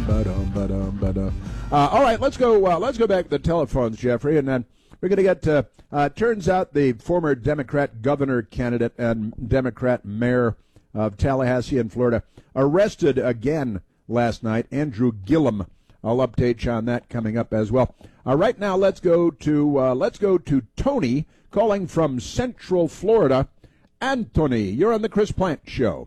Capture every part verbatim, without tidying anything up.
ba-dum, ba-dum, ba-dum. Uh, all right, let's go. Uh, let's go back to the telephones, Jeffrey, and then we're going to get. Uh, uh, turns out the former Democrat governor candidate and Democrat mayor of Tallahassee in Florida arrested again last night. Andrew Gillum. I'll update you on that coming up as well. Uh, right now, let's go to uh, let's go to Tony calling from Central Florida. Anthony, you're on the Chris Plant Show.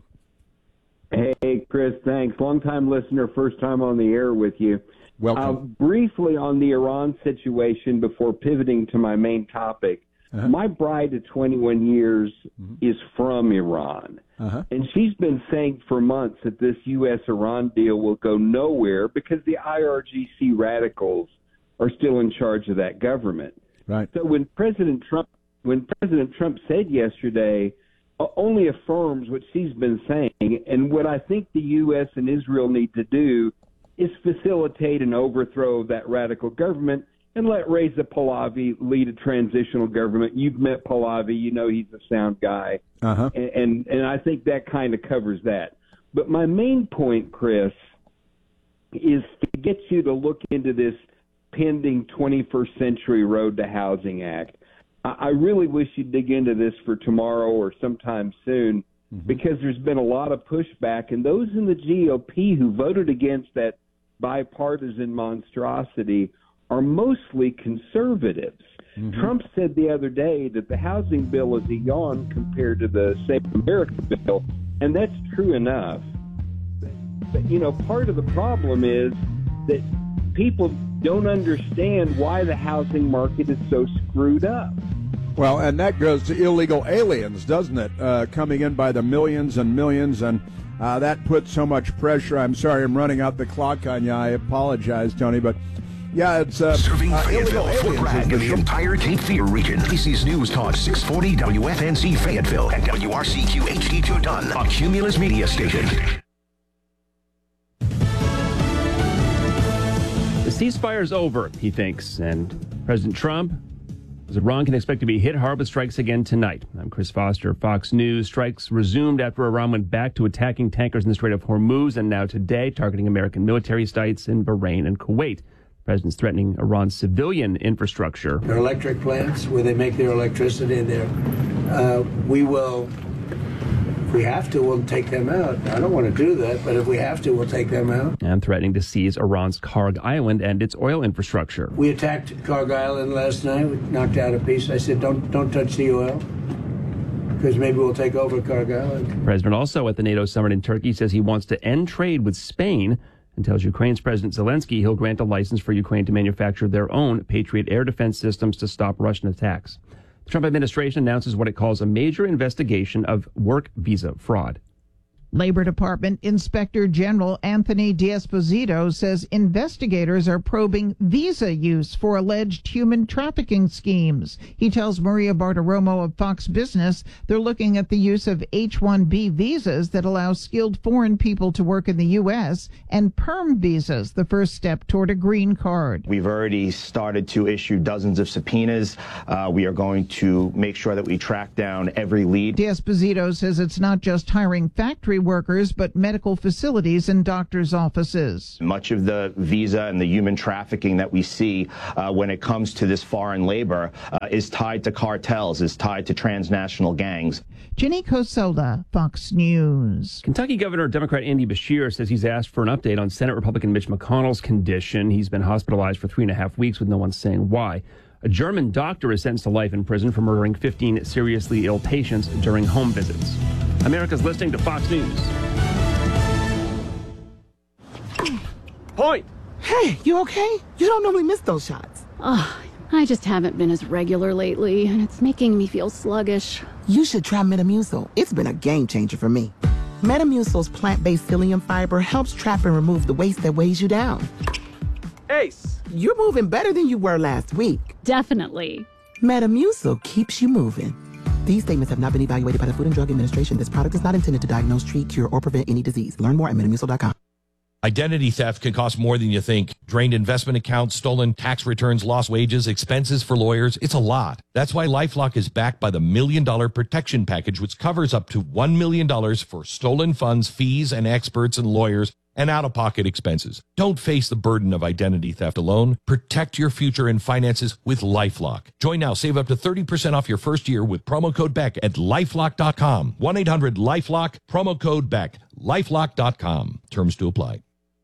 Hey, Chris, thanks. Long-time listener, first time on the air with you. Welcome. Uh, briefly on the Iran situation before pivoting to my main topic. Uh-huh. My bride of twenty-one years mm-hmm. is from Iran. Uh-huh. And she's been saying for months that this U S Iran deal will go nowhere because the I R G C radicals are still in charge of that government. Right. So when President Trump when President Trump said yesterday, uh, only affirms what she's been saying, and what I think the U S and Israel need to do is facilitate an overthrow of that radical government and let Reza Pahlavi lead a transitional government. You've met Pahlavi. You know he's a sound guy. Uh-huh. And, and, and I think that kind of covers that. But my main point, Chris, is to get you to look into this pending twenty-first Century Road to Housing Act. I, I really wish you'd dig into this for tomorrow or sometime soon, mm-hmm. because there's been a lot of pushback, and those in the G O P who voted against that bipartisan monstrosity are mostly conservatives. Mm-hmm. Trump said the other day that the housing bill is a yawn compared to the Save America bill, and that's true enough. But, but, you know, part of the problem is that people don't understand why the housing market is so screwed up. Well, and that goes to illegal aliens, doesn't it? Uh, coming in by the millions and millions, and uh, that puts so much pressure. I'm sorry, I'm running out the clock on you. I apologize, Tony, but yeah, it's uh, serving uh, Fayetteville, Fort Bragg, and the entire Cape Fear region. A B C's News Talk six forty W F N C Fayetteville and W R C Q H D two Dunn, a Cumulus media station. The ceasefire's over, he thinks, and President Trump says Iran can expect to be hit hard with strikes again tonight. I'm Chris Foster, Fox News. Strikes resumed after Iran went back to attacking tankers in the Strait of Hormuz, and now today targeting American military sites in Bahrain and Kuwait. The president's threatening Iran's civilian infrastructure. Their electric plants, where they make their electricity there. Uh, we will, if we have to, we'll take them out. I don't want to do that, but if we have to, we'll take them out. And threatening to seize Iran's Karg Island and its oil infrastructure. We attacked Karg Island last night. We knocked out a piece. I said, don't, don't touch the oil, because maybe we'll take over Karg Island. The president also at the NATO summit in Turkey says he wants to end trade with Spain and tells Ukraine's President Zelensky he'll grant a license for Ukraine to manufacture their own Patriot air defense systems to stop Russian attacks. The Trump administration announces what it calls a major investigation of work visa fraud. Labor Department Inspector General Anthony D'Esposito says investigators are probing visa use for alleged human trafficking schemes. He tells Maria Bartiromo of Fox Business they're looking at the use of H one B visas that allow skilled foreign people to work in the U S and perm visas, the first step toward a green card. We've already started to issue dozens of subpoenas. Uh, we are going to make sure that we track down every lead. D'Esposito says it's not just hiring factory workers, but medical facilities and doctors' offices. Much of the visa and the human trafficking that we see uh, when it comes to this foreign labor uh, is tied to cartels, is tied to transnational gangs. Jenny Cosola, Fox News. Kentucky Governor Democrat Andy Beshear says he's asked for an update on Senate Republican Mitch McConnell's condition. He's been hospitalized for three and a half weeks with no one saying why. A German doctor is sentenced to life in prison for murdering fifteen seriously ill patients during home visits. America's listening to Fox News. Point! Hey, you okay? You don't normally miss those shots. Oh, I just haven't been as regular lately, and it's making me feel sluggish. You should try Metamucil. It's been a game changer for me. Metamucil's plant-based psyllium fiber helps trap and remove the waste that weighs you down. Ace! You're moving better than you were last week. Definitely. Metamucil keeps you moving. These statements have not been evaluated by the Food and Drug Administration. This product is not intended to diagnose, treat, cure, or prevent any disease. Learn more at metamucil dot com. Identity theft can cost more than you think. Drained investment accounts, stolen tax returns, lost wages, expenses for lawyers. It's a lot. That's why LifeLock is backed by the Million Dollar Protection Package, which covers up to one million dollars for stolen funds, fees, and experts and lawyers and out-of-pocket expenses. Don't face the burden of identity theft alone. Protect your future and finances with LifeLock. Join now. Save up to thirty percent off your first year with promo code Beck at lifelock dot com. one eight hundred lifelock, promo code Beck. lifelock dot com. Terms to apply.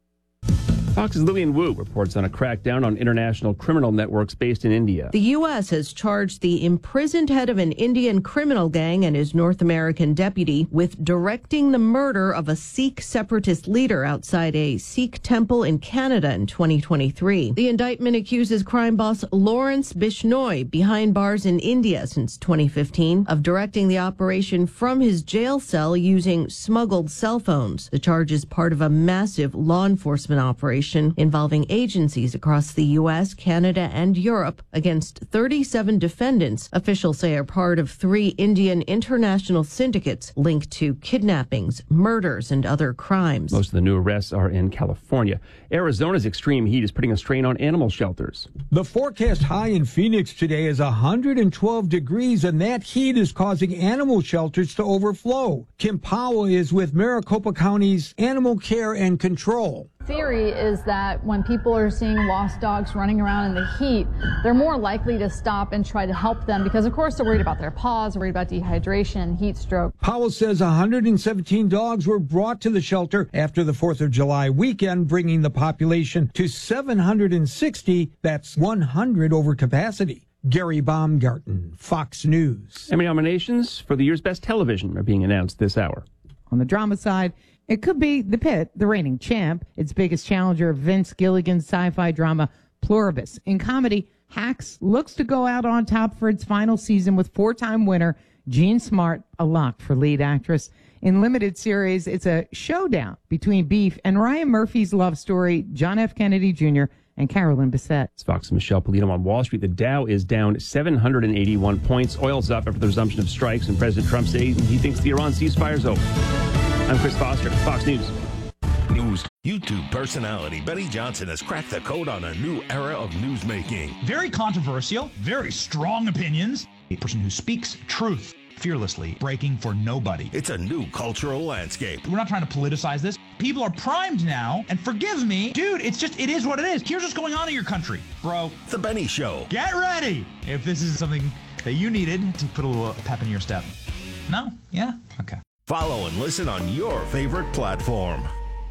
Fox's Lillian Wu reports on a crackdown on international criminal networks based in India. The U S has charged the imprisoned head of an Indian criminal gang and his North American deputy with directing the murder of a Sikh separatist leader outside a Sikh temple in Canada in twenty twenty-three. The indictment accuses crime boss Lawrence Bishnoi, behind bars in India since twenty fifteen, of directing the operation from his jail cell using smuggled cell phones. The charge is part of a massive law enforcement operation involving agencies across the U S, Canada, and Europe against thirty-seven defendants officials say are part of three Indian international syndicates linked to kidnappings, murders, and other crimes. Most of the new arrests are in California. Arizona's extreme heat is putting a strain on animal shelters. The forecast high in Phoenix today is one hundred twelve degrees, and that heat is causing animal shelters to overflow. Kim Powell is with Maricopa County's Animal Care and Control. Theory is that when people are seeing lost dogs running around in the heat, they're more likely to stop and try to help them because, of course, they're worried about their paws, worried about dehydration, heat stroke. Powell says one hundred seventeen dogs were brought to the shelter after the fourth of July weekend, bringing the population to seven hundred sixty. That's one hundred over capacity. Gary Baumgarten, Fox News. Emmy nominations for the year's best television are being announced this hour. On the drama side, it could be The Pit, the reigning champ, its biggest challenger, Vince Gilligan's sci-fi drama Pluribus. In comedy, Hacks looks to go out on top for its final season with four-time winner Jean Smart, a lock for lead actress. In limited series, it's a showdown between Beef and Ryan Murphy's love story, John F. Kennedy Junior and Carolyn Bessette. It's Fox and Michelle Polito on Wall Street. The Dow is down seven hundred eighty-one points. Oil's up after the resumption of strikes, and President Trump says he thinks the Iran ceasefire is over. I'm Chris Foster, Fox News. News. YouTube personality Benny Johnson has cracked the code on a new era of newsmaking. Very controversial, very strong opinions. A person who speaks truth fearlessly, breaking for nobody. It's a new cultural landscape. We're not trying to politicize this. People are primed now, and forgive me, dude, it's just, it is what it is. Here's what's going on in your country, bro. The Benny Show. Get ready if this is something that you needed to put a little pep in your step. No? Yeah? Okay. Follow and listen on your favorite platform.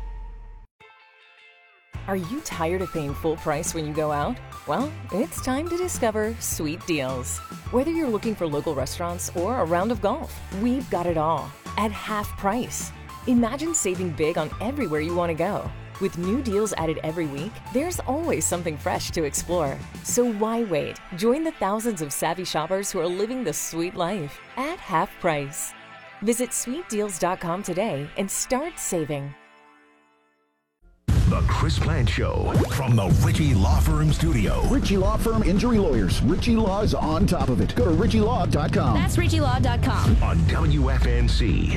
Are you tired of paying full price when you go out? Well, it's time to discover Sweet Deals. Whether you're looking for local restaurants or a round of golf, we've got it all at half price. Imagine saving big on everywhere you want to go. With new deals added every week, there's always something fresh to explore. So why wait? Join the thousands of savvy shoppers who are living the sweet life at half price. Visit sweet deals dot com today and start saving. The Chris Plante Show from the Ritchie Law Firm studio. Ritchie Law Firm Injury Lawyers. Ritchie Law is on top of it. Go to ritchie law dot com. That's ritchie law dot com. On W F N C.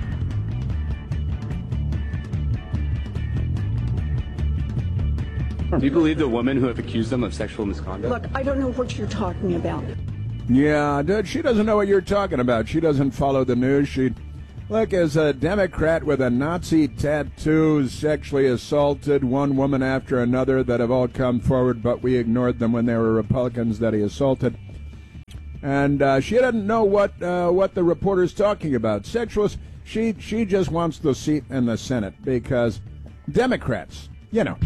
Do you believe the women who have accused them of sexual misconduct? Look, I don't know what you're talking about. Yeah, dude, she doesn't know what you're talking about. She doesn't follow the news. She, look, as a Democrat with a Nazi tattoo, sexually assaulted one woman after another that have all come forward, but we ignored them when they were Republicans that he assaulted. And uh, she doesn't know what uh, what the reporter's talking about. Sexual, she she just wants the seat in the Senate because Democrats, you know.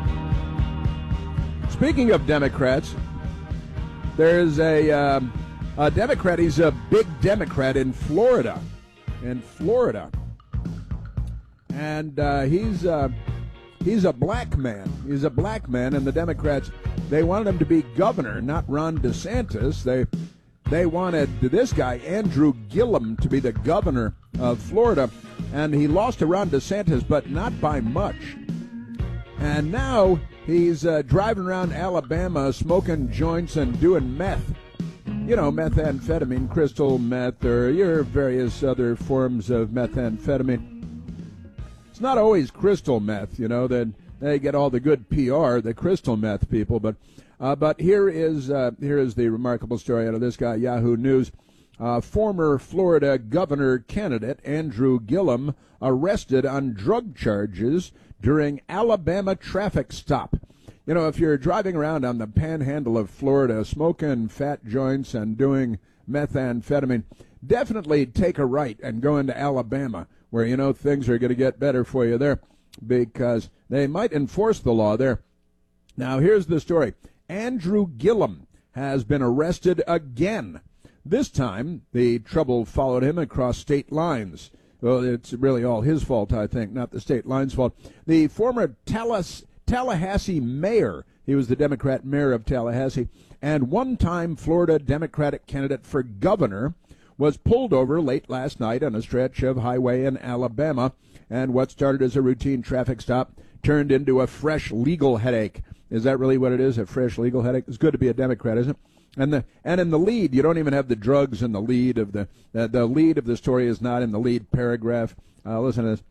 Speaking of Democrats, there's a, uh, a Democrat. He's a big Democrat in Florida. In Florida. And uh, he's, uh, he's a black man. He's a black man, and the Democrats, they wanted him to be governor, not Ron DeSantis. They, they wanted this guy, Andrew Gillum, to be the governor of Florida. And he lost to Ron DeSantis, but not by much. And now he's uh, driving around Alabama smoking joints and doing meth. You know, methamphetamine, crystal meth, or your various other forms of methamphetamine. It's not always crystal meth, you know, that they get all the good P R, the crystal meth people. But uh, but here is uh, here is the remarkable story out of this guy, Yahoo News. Uh, former Florida governor candidate Andrew Gillum arrested on drug charges during Alabama traffic stop. You know, if you're driving around on the panhandle of Florida, smoking fat joints and doing methamphetamine, definitely take a right and go into Alabama, where, you know, things are going to get better for you there, because they might enforce the law there. Now, here's the story. Andrew Gillum has been arrested again. This time, the trouble followed him across state lines. Well, it's really all his fault, I think, not the state line's fault. The former Tallahassee Tallahassee mayor, he was the Democrat mayor of Tallahassee, and one-time Florida Democratic candidate for governor, was pulled over late last night on a stretch of highway in Alabama, and what started as a routine traffic stop turned into a fresh legal headache. Is that really what it is, a fresh legal headache? It's good to be a Democrat, isn't it? And the and in the lead, you don't even have the drugs in the lead of the uh, the lead of the story is not in the lead paragraph. Uh, listen to this.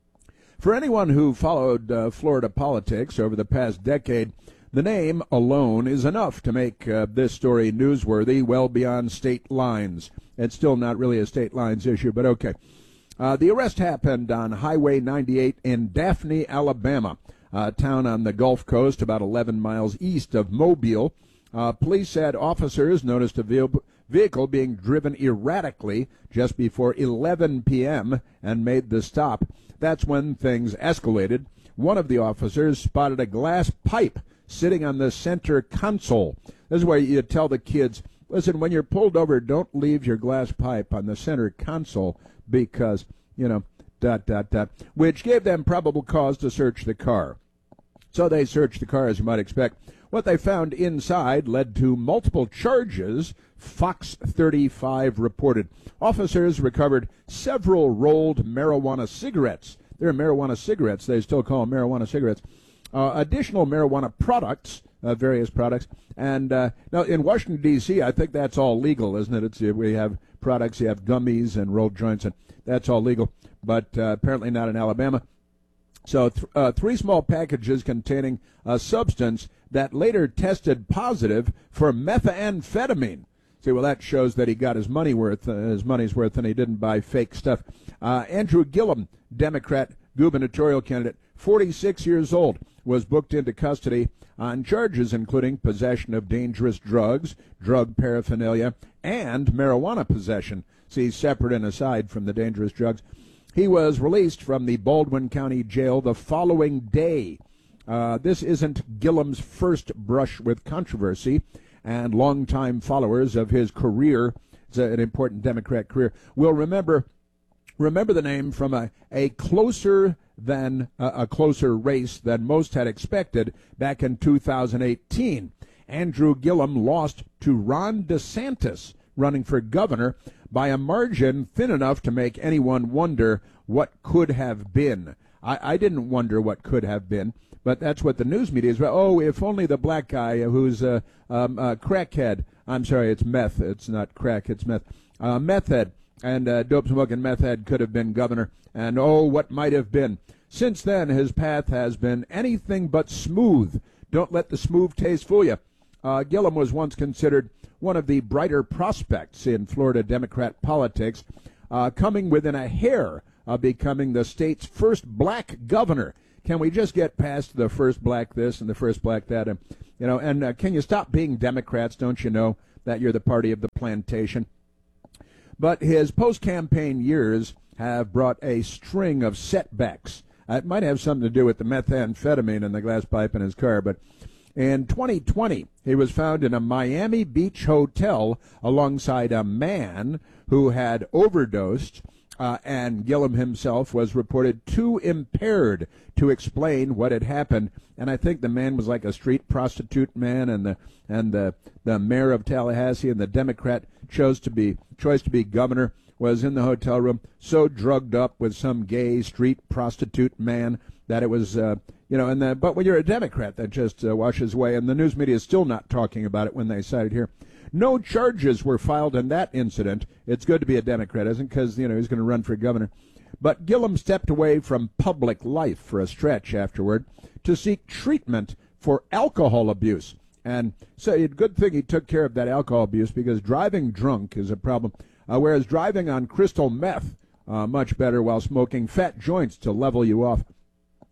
For anyone who followed uh, Florida politics over the past decade, the name alone is enough to make uh, this story newsworthy well beyond state lines. It's still not really a state lines issue, but okay. Uh, the arrest happened on Highway ninety-eight in Daphne, Alabama, a town on the Gulf Coast about eleven miles east of Mobile. Uh, police said officers noticed a ve- vehicle being driven erratically just before eleven p.m. and made the stop. That's when things escalated. One of the officers spotted a glass pipe sitting on the center console. This is where you tell the kids, listen, when you're pulled over, don't leave your glass pipe on the center console because, you know, dot, dot, dot, which gave them probable cause to search the car. So they searched the car, as you might expect. What they found inside led to multiple charges, Fox thirty-five reported. Officers recovered several rolled marijuana cigarettes. They're marijuana cigarettes. They still call them marijuana cigarettes. Uh, additional marijuana products, uh, various products. And uh, now in Washington, D C, I think that's all legal, isn't it? It's, uh, we have products, you have gummies and rolled joints, and that's all legal. But uh, apparently not in Alabama. So th- uh, three small packages containing a substance that later tested positive for methamphetamine. See, well, that shows that he got his money worth, uh, his money's worth, and he didn't buy fake stuff. Uh, Andrew Gillum, Democrat gubernatorial candidate, forty-six years old, was booked into custody on charges including possession of dangerous drugs, drug paraphernalia, and marijuana possession. See, separate and aside from the dangerous drugs. He was released from the Baldwin County Jail the following day. Uh, this isn't Gillum's first brush with controversy, and longtime followers of his career, it's an important Democrat career, will remember remember the name from a, a closer than uh, a closer race than most had expected back in two thousand eighteen. Andrew Gillum lost to Ron DeSantis, running for governor, by a margin thin enough to make anyone wonder what could have been. I, I didn't wonder what could have been, but that's what the news media is. Oh, if only the black guy who's a, um, a crackhead. I'm sorry, it's meth. It's not crack, it's meth. Uh, meth head and uh, dope smoking meth head could have been governor. And oh, what might have been. Since then, his path has been anything but smooth. Don't let the smooth taste fool you. Uh, Gillum was once considered one of the brighter prospects in Florida Democrat politics, uh, coming within a hair of becoming the state's first black governor. Can we just get past the first black this and the first black that? And, you know, and uh, can you stop being Democrats? Don't you know that you're the party of the plantation? But his post-campaign years have brought a string of setbacks. Uh, it might have something to do with the methamphetamine in the glass pipe in his car, but in twenty twenty, he was found in a Miami Beach hotel alongside a man who had overdosed, uh, and Gillum himself was reported too impaired to explain what had happened. And I think the man was like a street prostitute man, and the and the, the mayor of Tallahassee and the Democrat chose to be choice to be governor was in the hotel room, so drugged up with some gay street prostitute man that it was, uh, you know, and the, but when you're a Democrat, that just uh, washes away, and the news media is still not talking about it when they cite it here. No charges were filed in that incident. It's good to be a Democrat, isn't it? Because, you know, he's going to run for governor. But Gillum stepped away from public life for a stretch afterward to seek treatment for alcohol abuse. And so it's a good thing he took care of that alcohol abuse, because driving drunk is a problem, uh, whereas driving on crystal meth, uh, much better, while smoking fat joints to level you off.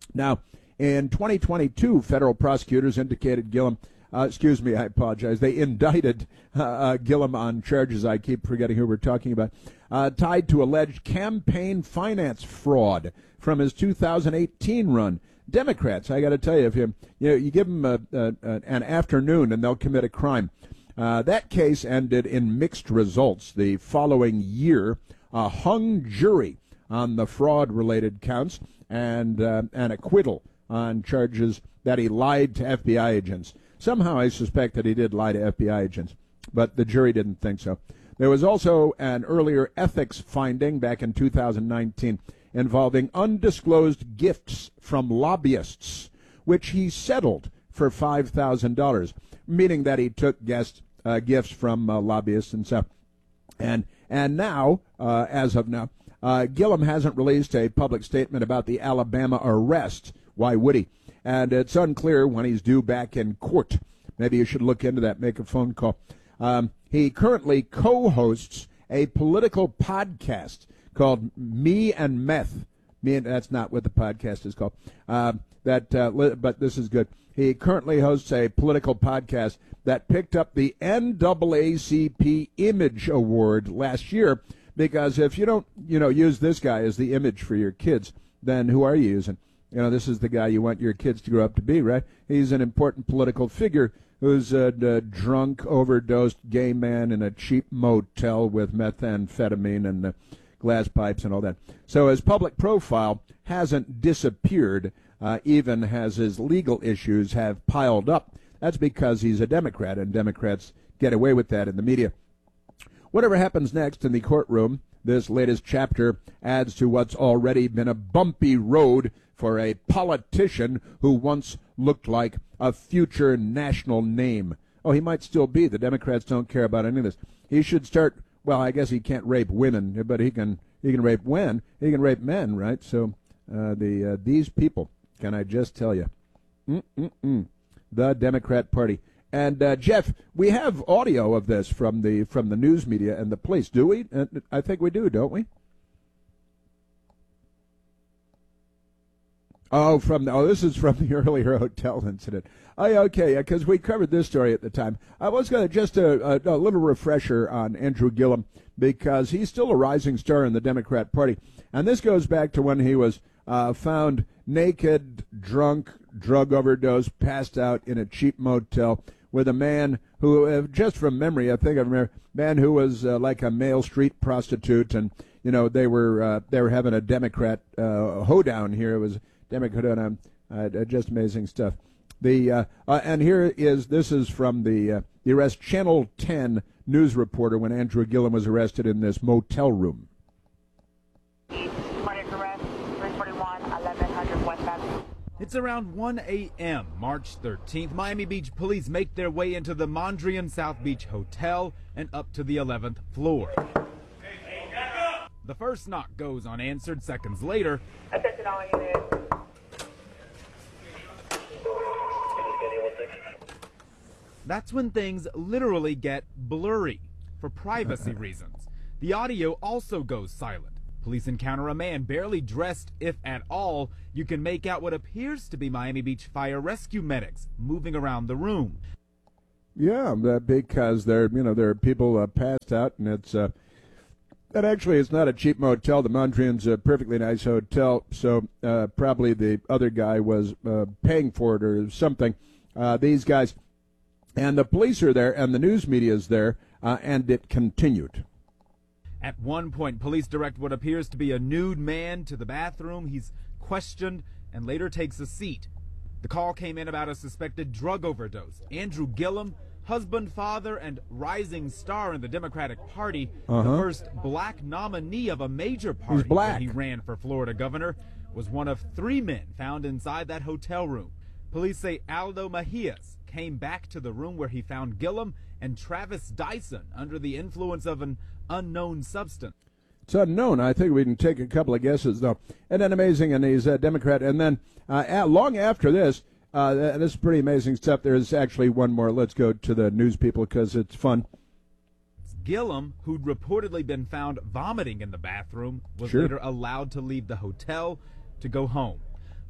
Now, in twenty twenty-two, federal prosecutors indicated Gillum, uh, excuse me, I apologize, they indicted uh, uh, Gillum on charges, I keep forgetting who we're talking about, uh, tied to alleged campaign finance fraud from his two thousand eighteen run. Democrats, I got to tell you, if you you, know, you give them a, a, a, an afternoon and they'll commit a crime. Uh, that case ended in mixed results. The following year, a hung jury on the fraud-related counts and uh, an acquittal on charges that he lied to F B I agents. Somehow I suspect that he did lie to F B I agents, but the jury didn't think so. There was also an earlier ethics finding back in two thousand nineteen involving undisclosed gifts from lobbyists, which he settled for five thousand dollars, meaning that he took guest, uh, gifts from uh, lobbyists and stuff. And, and now, uh, as of now, uh, Gillum hasn't released a public statement about the Alabama arrest. Why would he? And it's unclear when he's due back in court. Maybe you should look into that, make a phone call. Um, he currently co-hosts a political podcast called Me and Meth. Me and that's not what the podcast is called. Uh, that, uh, but this is good. He currently hosts a political podcast that picked up the N double A C P Image Award last year. Because if you don't, you know, use this guy as the image for your kids, then who are you using? You know, this is the guy you want your kids to grow up to be, right? He's an important political figure who's a, a drunk, overdosed gay man in a cheap motel with methamphetamine and uh, glass pipes and all that. So his public profile hasn't disappeared, uh, even as his legal issues have piled up. That's because he's a Democrat, and Democrats get away with that in the media. Whatever happens next in the courtroom, this latest chapter adds to what's already been a bumpy road for a politician who once looked like a future national name. Oh, he might still be. The Democrats don't care about any of this. He should start, well, I guess he can't rape women, but he can he can rape when? He can rape men, right? So uh, the uh, these people, can I just tell you, Mm-mm-mm. the Democrat Party. And uh, Jeff, we have audio of this from the from the news media and the police, do we? Uh, I think we do, don't we? Oh, from the, oh, this is from the earlier hotel incident. Oh, yeah, okay, because we covered this story at the time. I was going to just a, a, a little refresher on Andrew Gillum because he's still a rising star in the Democrat Party, and this goes back to when he was uh, found naked, drunk, drug overdose, passed out in a cheap motel with a man who, uh, just from memory, I think I remember, man who was uh, like a male street prostitute, and you know they were uh, they were having a Democrat uh, hoedown here. It was Democrat hoedown, uh, just amazing stuff. The uh, uh, and here is this is from the uh, the arrest, Channel ten news reporter when Andrew Gillum was arrested in this motel room. It's around one a.m. March thirteenth. Miami Beach police make their way into the Mondrian South Beach Hotel and up to the eleventh floor. The first knock goes unanswered. Seconds later, that's when things literally get blurry for privacy reasons. The audio also goes silent. Police encounter a man barely dressed, if at all. You can make out what appears to be Miami Beach fire rescue medics moving around the room. Yeah, because there, you know, there are people uh, passed out, and it's uh, and actually it's not a cheap motel. The Mondrian's a perfectly nice hotel, so uh, probably the other guy was uh, paying for it or something. Uh, these guys, and the police are there, and the news media is there, uh, and it continued. At one point, police direct what appears to be a nude man to the bathroom. He's questioned and later takes a seat. The call came in about a suspected drug overdose. Andrew Gillum, husband, father, and rising star in the Democratic Party, uh-huh. the first black nominee of a major party He's black. when he ran for Florida governor, was one of three men found inside that hotel room. Police say Aldo Mejias came back to the room where he found Gillum and Travis Dyson under the influence of an unknown substance. It's unknown. I think we can take a couple of guesses, though. And then amazing, and he's a Democrat. And then uh, at, long after this, uh, this is pretty amazing stuff. There's actually one more. Let's go to the news people because it's fun. Gillum, who'd reportedly been found vomiting in the bathroom, was sure. later allowed to leave the hotel to go home.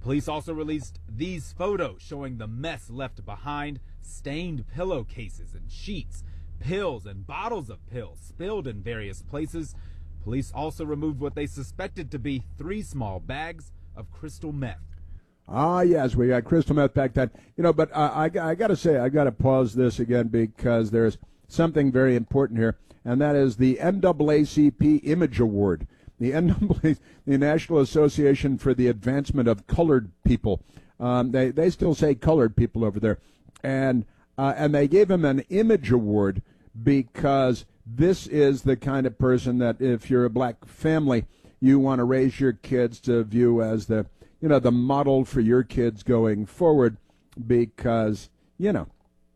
Police also released these photos showing the mess left behind: stained pillowcases and sheets, pills and bottles of pills spilled in various places. Police also removed what they suspected to be three small bags of crystal meth. Ah, yes, we got crystal meth back then. You know, but uh, I, I got to say, I got to pause this again because there's something very important here, and that is the N double A C P Image Award. The N double A, the National Association for the Advancement of Colored People. Um, they they still say colored people over there, and uh, and they gave him an Image Award because this is the kind of person that, if you're a black family, you want to raise your kids to view as the you know the model for your kids going forward, because you know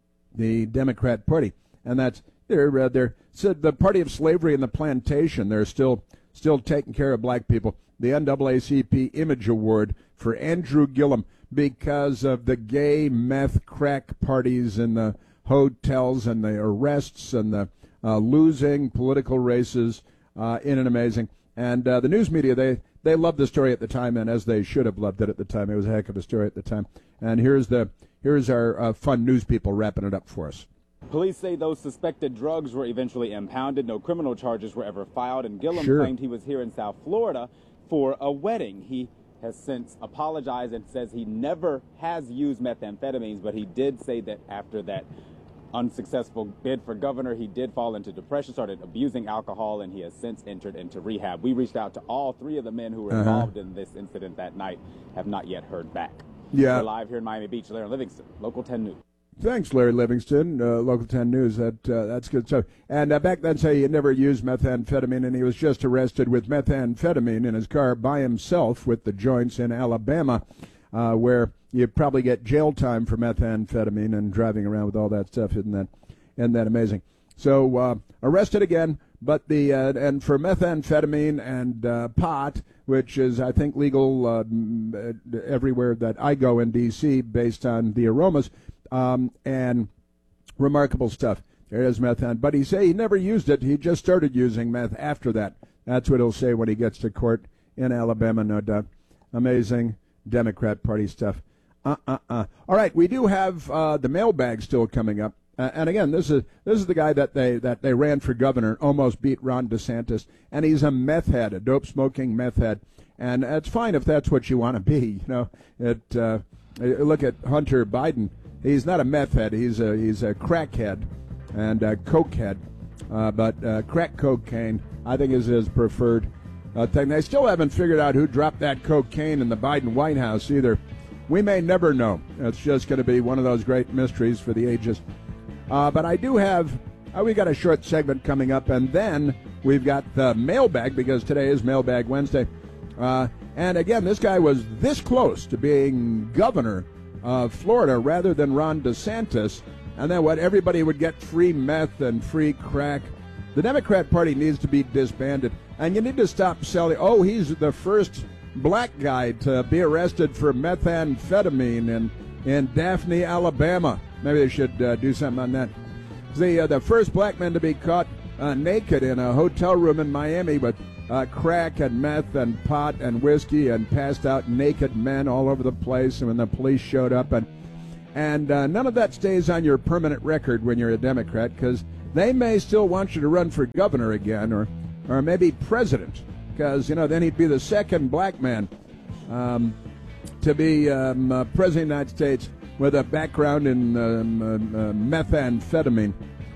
the Democrat Party, and that's they're uh, they're so the party of slavery and the plantation. They're still. Still taking care of black people. The N double A C P Image Award for Andrew Gillum because of the gay meth crack parties in the hotels and the arrests and the uh, losing political races. Uh, in an amazing. And uh, the news media, they, they loved the story at the time, and as they should have loved it at the time. It was a heck of a story at the time. And here's the here's our uh, fun news people wrapping it up for us. Police say those suspected drugs were eventually impounded. No criminal charges were ever filed, and Gillum Sure. claimed he was here in South Florida for a wedding. He has since apologized and says he never has used methamphetamines, but he did say that after that unsuccessful bid for governor, he did fall into depression, started abusing alcohol, and he has since entered into rehab. We reached out to all three of the men who were Uh-huh. involved in this incident that night, have not yet heard back. Yeah. We're live here in Miami Beach. Larry Livingston, Local ten News. Thanks, Larry Livingston, uh, Local ten News. That uh, that's good stuff. And uh, back then, say he never used methamphetamine, and he was just arrested with methamphetamine in his car by himself with the joints in Alabama, uh, where you probably get jail time for methamphetamine and driving around with all that stuff. Isn't that isn't that amazing? So uh, arrested again, but the uh, and for methamphetamine and uh, pot, which is I think legal uh, everywhere that I go in D C based on the aromas. Um, and remarkable stuff. There is meth on. But he say he never used it. He just started using meth after that. That's what he'll say when he gets to court in Alabama, no doubt. Amazing Democrat Party stuff. Uh-uh-uh. All right, we do have uh, the mailbag still coming up. Uh, and again, this is this is the guy that they that they ran for governor, almost beat Ron DeSantis. And he's a meth head, a dope-smoking meth head. And it's fine if that's what you want to be. You know, it. Uh, look at Hunter Biden. He's not a meth head. He's a he's a crackhead and a coke head. Uh, but uh, crack cocaine, I think, is his preferred uh, thing. They still haven't figured out who dropped that cocaine in the Biden White House either. We may never know. It's just going to be one of those great mysteries for the ages. Uh, but I do have, uh, we got a short segment coming up, and then we've got the mailbag, because today is Mailbag Wednesday. Uh, and again, this guy was this close to being governor of Florida rather than Ron DeSantis, and then what, everybody would get free meth and free crack. The Democrat Party needs to be disbanded, and you need to stop selling. Oh, he's the first black guy to be arrested for methamphetamine in, in Daphne, Alabama. Maybe they should uh, do something on that. The, uh, the first black man to be caught uh, naked in a hotel room in Miami with Uh, crack and meth and pot and whiskey and passed out naked men all over the place. And when the police showed up, and and uh, none of that stays on your permanent record when you're a Democrat, because they may still want you to run for governor again, or or maybe president, because you know then he'd be the second black man um, to be um, uh, president of the United States with a background in um, uh, uh, methamphetamine.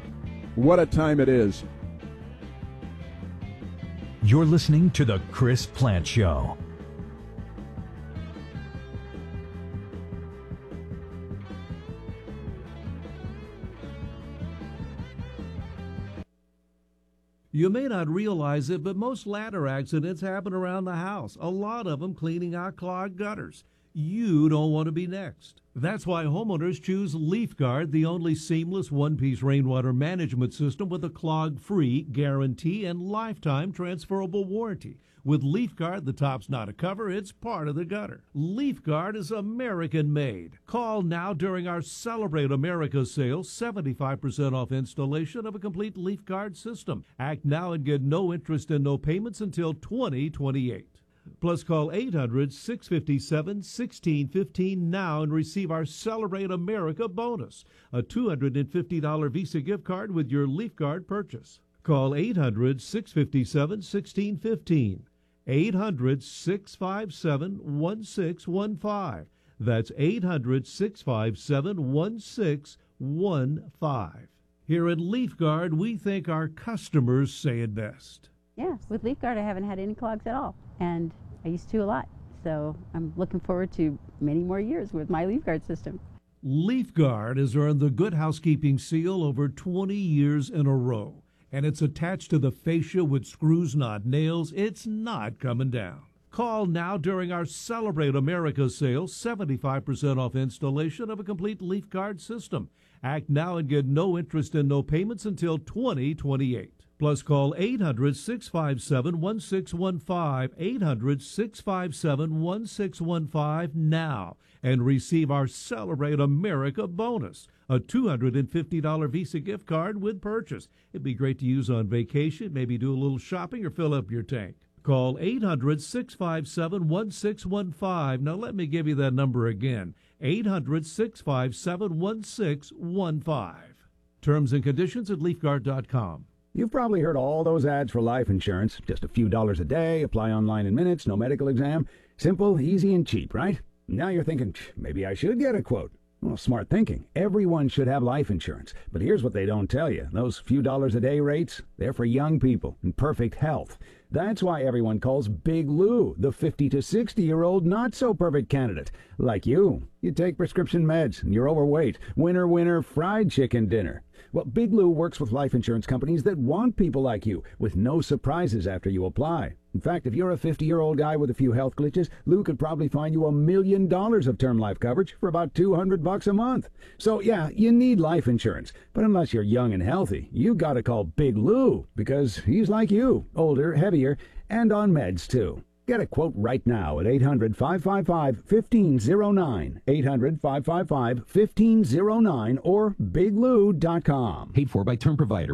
What a time it is. You're listening to The Chris Plante Show. You may not realize it, but most ladder accidents happen around the house, a lot of them cleaning out clogged gutters. You don't want to be next. That's why homeowners choose LeafGuard, the only seamless one-piece rainwater management system with a clog-free guarantee and lifetime transferable warranty. With LeafGuard, the top's not a cover, it's part of the gutter. LeafGuard is American-made. Call now during our Celebrate America sale, seventy-five percent off installation of a complete LeafGuard system. Act now and get no interest and no payments until twenty twenty-eight. Plus, call eight hundred, six five seven, one six one five now and receive our Celebrate America bonus, a two hundred fifty dollars Visa gift card with your Leaf Guard purchase. Call eight hundred, six five seven, one six one five, eight hundred, six five seven, one six one five. That's eight hundred, six five seven, one six one five. Here at Leaf Guard, we think our customers say it best. Yeah, with Leaf Guard, I haven't had any clogs at all, and I used to a lot. So I'm looking forward to many more years with my Leaf Guard system. Leaf Guard has earned the Good Housekeeping seal over twenty years in a row, and it's attached to the fascia with screws, not nails. It's not coming down. Call now during our Celebrate America sale, seventy-five percent off installation of a complete Leaf Guard system. Act now and get no interest and no payments until twenty twenty-eight. Plus, call eight hundred, six five seven, one six one five, eight hundred, six five seven, one six one five now and receive our Celebrate America bonus, a two hundred fifty dollars Visa gift card with purchase. It'd be great to use on vacation, maybe do a little shopping or fill up your tank. Call eight hundred, six five seven, one six one five. Now let me give you that number again, eight hundred, six five seven, one six one five. Terms and conditions at leaf guard dot com. You've probably heard all those ads for life insurance. Just a few dollars a day, apply online in minutes, no medical exam. Simple, easy, and cheap, right? Now you're thinking, maybe I should get a quote. Well, smart thinking. Everyone should have life insurance. But here's what they don't tell you. Those few dollars a day rates, they're for young people in perfect health. That's why everyone calls Big Lou the fifty to sixty-year-old not-so-perfect candidate. Like you. You take prescription meds, and you're overweight. Winner, winner, fried chicken dinner. Well, Big Lou works with life insurance companies that want people like you, with no surprises after you apply. In fact, if you're a fifty-year-old guy with a few health glitches, Lou could probably find you a million dollars of term life coverage for about two hundred bucks a month. So, yeah, you need life insurance. But unless you're young and healthy, you gotta call Big Lou, because he's like you, older, heavier, and on meds, too. Get a quote right now at eight hundred, five five five, one five zero nine, eight hundred, five five five, one five zero nine, or big lou dot com. Paid for by term provider.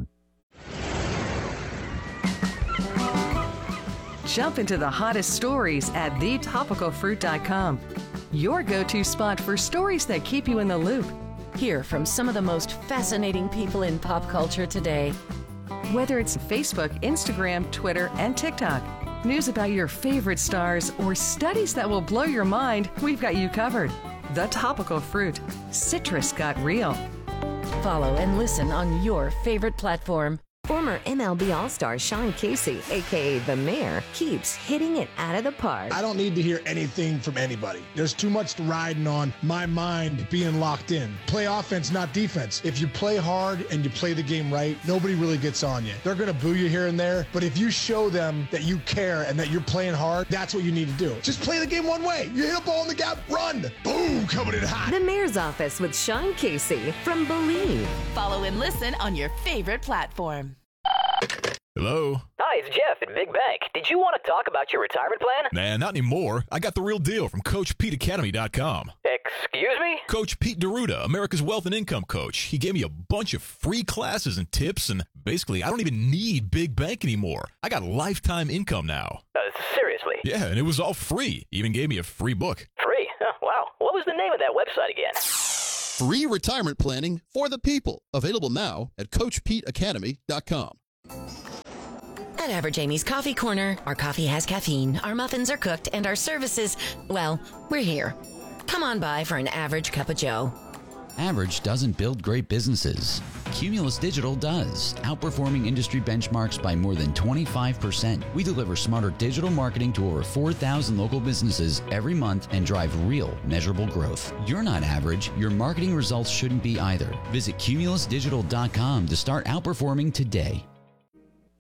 Jump into the hottest stories at the topical fruit dot com. Your go-to spot for stories that keep you in the loop. Hear from some of the most fascinating people in pop culture today. Whether it's Facebook, Instagram, Twitter, and TikTok, news about your favorite stars, or studies that will blow your mind, we've got you covered. The Topical Fruit. Citrus got real. Follow and listen on your favorite platform. Former M L B All-Star Sean Casey, a k a. The Mayor, keeps hitting it out of the park. I don't need to hear anything from anybody. There's too much riding on my mind being locked in. Play offense, not defense. If you play hard and you play the game right, nobody really gets on you. They're going to boo you here and there, but if you show them that you care and that you're playing hard, that's what you need to do. Just play the game one way. You hit a ball in the gap, run. Boom, coming in hot. The Mayor's Office with Sean Casey from Believe. Follow and listen on your favorite platform. Hello? Hi, it's Jeff at Big Bank. Did you want to talk about your retirement plan? Nah, not anymore. I got the real deal from Coach Pete Academy dot com. Excuse me? Coach Pete D'Arruda, America's Wealth and Income Coach. He gave me a bunch of free classes and tips, and basically, I don't even need Big Bank anymore. I got lifetime income now. Uh, seriously? Yeah, and it was all free. He even gave me a free book. Free? Oh, wow. What was the name of that website again? Free retirement planning for the people. Available now at Coach Pete Academy dot com. At Average Amy's Coffee Corner, our coffee has caffeine, our muffins are cooked, and our services, well, we're here. Come on by for an average cup of joe. Average doesn't build great businesses. Cumulus Digital does, outperforming industry benchmarks by more than twenty-five percent. We deliver smarter digital marketing to over four thousand local businesses every month and drive real, measurable growth. You're not average. Your marketing results shouldn't be either. Visit Cumulus Digital dot com to start outperforming today.